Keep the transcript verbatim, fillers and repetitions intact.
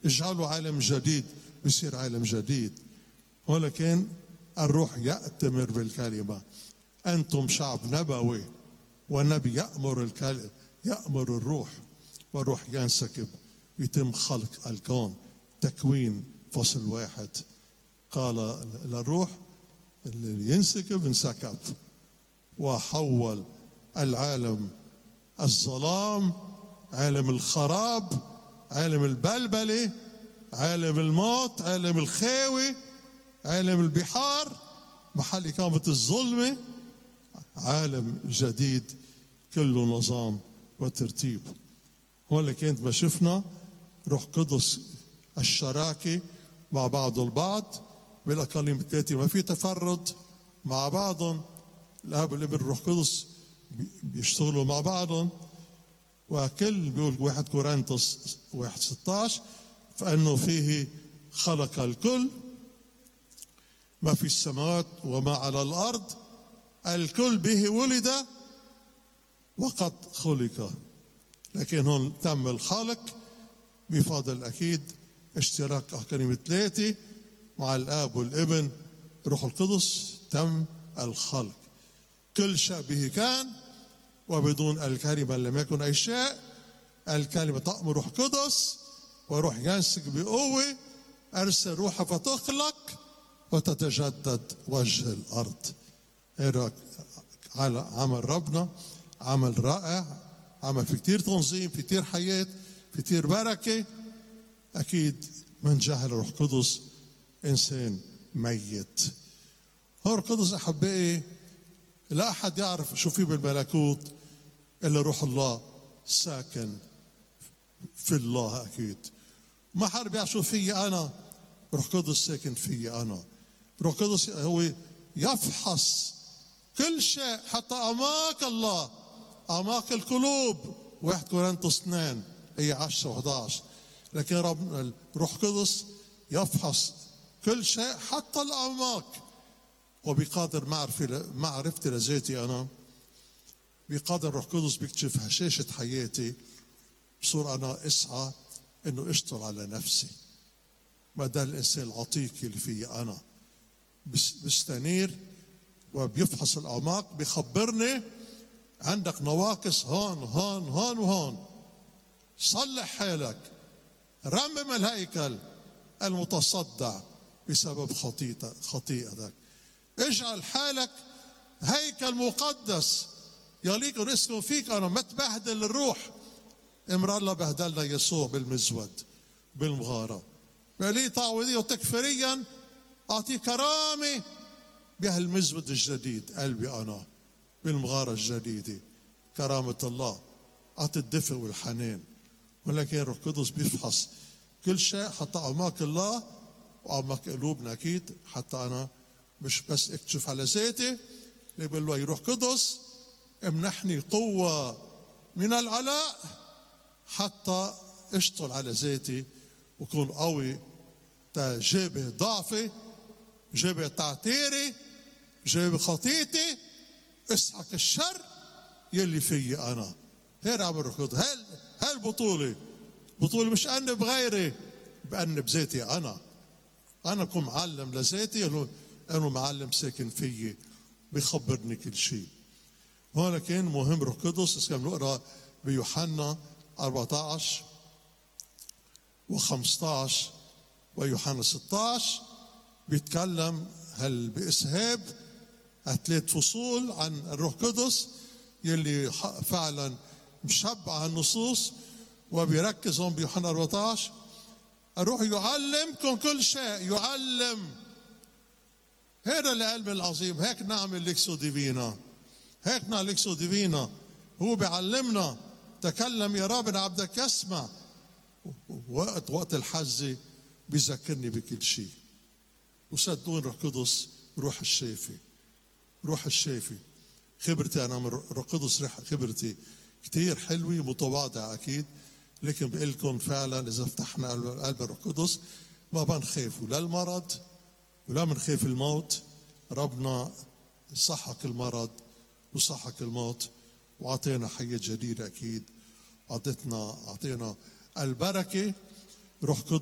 اجعلوا عالم جديد، بيصير عالم جديد. ولكن الروح يأتمر بالكلمة. أنتم شعب نبوي، والنبي يأمر الكلمة، يأمر الروح، والروح ينسكب، يتم خلق الكون. تكوين فصل واحد قال للروح اللي ينسكب انسكب، وحول العالم الظلام، عالم الخراب، عالم البلبلة، عالم الموت، عالم الخاوي، عالم البحار، محل إقامة الظلمة، عالم جديد كله نظام وترتيب. هون كانت ما شفنا روح قدس الشراكة مع بعض البعض بالأقاليم الثلاثة، ما في تفرد مع بعضهم. الآب والابن الروح القدس بيشتغلوا مع بعضهم. وكل بيقول واحد كورنثوس واحد ستاشر فإنه فيه خلق الكل، ما في السماوات وما على الأرض، الكل به ولد وقد خلق. لكن هون تم الخلق بفضل أكيد اشتراك أقاليم الثلاثة مع الآب والابن روح القدس. تم الخلق، كل شيء به كان، وبدون الكلمة لم يكن أي شيء. الكلمة تأمر روح قدس، وروح ينسك بقوة، أرسل روحه فتخلق وتتجدد وجه الأرض. هذا عمل ربنا، عمل رائع، عمل في كتير تنظيم، في كتير حياة، في كتير بركة. أكيد من جهل روح قدس إنسان ميت. هو روح قدس أحبائي لا أحد يعرف شو في بالملكوت إلا روح الله ساكن في الله. أكيد ما حد بيعرف شو في أنا، روح قدس ساكن في أنا. روح قدس هو يفحص كل شيء، حتى أعماق الله، أعماق القلوب. واحد كورنثوس اثنين هي عشرة وأحد عشر. لكن رب روح قدس يفحص كل شيء حتى الأعماق، وبقدر معرفة معرفتي لذاتي أنا، بقدر روح قدس بيكشف هشاشة حياتي، بصير أنا أسعى إنه أشتغل على نفسي. ما ده الإنسان العتيق اللي فيي أنا بستنير وبيفحص الأعماق، بيخبرني عندك نواقص هون هون هون وهون، صلح حالك، رمم الهيكل المتصدع بسبب خطيئتك خطيئتك اجعل حالك هيكل مقدس يليق أن يسكن فيك. أنا ما تبهدل الروح. امرأة الله بهدلنا يسوع بالمزود بالمغارة، بقى تعويضيا وتكفيريا أعطيه كرامة بهالمزود الجديد. قلبي أنا بالمغارة الجديدة كرامة الله، أعطي الدفء والحنان. ولكن روح القدس بيفحص كل شيء حتى أعماق الله وأعماق قلوبنا. أكيد حتى أنا مش بس اكتشف على ذاتي، اللي بقول له روح قدس امنحني قوة من العلاء حتى اشتغل على ذاتي وكون قوي، تجابه ضعفي، جابه تعتيري، جابه خطيتي، اسحق الشر يلي فيي أنا. هيك عم الروح القدس. هل هالبطولة بطولة مش أنب غيري، بأنب ذاتي أنا. أنا أكون معلم لذاتي، أنه معلم ساكن فيي بيخبرني كل شيء. هون كان مهم روح قدس. إذا كان نقرأ بيوحنا أربعة عشر وخمسة عشر ويوحنا ستة عشر بيتكلم هل بإسهاب ثلاث فصول عن الروح القدس يلي فعلا مشبع النصوص، وبيركز هون بيوحنا أربعة عشر الروح يعلمكم كل شيء. يعلم، هذا العلم العظيم. هيك نعمل ليكسو ديفينا، هيك نعمل ليكسو ديفينا. هو بيعلمنا تكلم يا رب عبدك يسمع. وقت وقت الحزة بيذكرني بكل شيء. وصدقون روح قدس روح الشافي، روح الشافي. خبرتي أنا من روح قدس، خبرتي كتير حلوة متواضعة أكيد، لكن بقول لكم فعلا إذا فتحنا قلب الروح القدس ما بنخاف لا المرض ولا بنخاف الموت. ربنا صحك المرض وصحك الموت وعطينا حياة جديدة. أكيد أعطينا أعطينا البركة. روح قدس